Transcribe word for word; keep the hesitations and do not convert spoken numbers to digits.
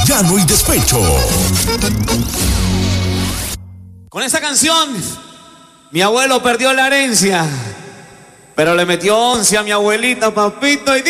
Llano y Despecho. Con esta canción, mi abuelo perdió la herencia, pero le metió once a mi abuelita, papito, y